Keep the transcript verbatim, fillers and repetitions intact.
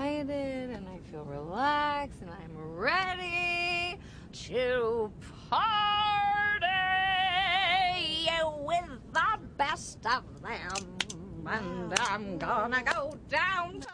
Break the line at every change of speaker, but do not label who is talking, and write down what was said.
excited and I feel relaxed and I'm ready to party with the best of them. And I'm gonna go downtown.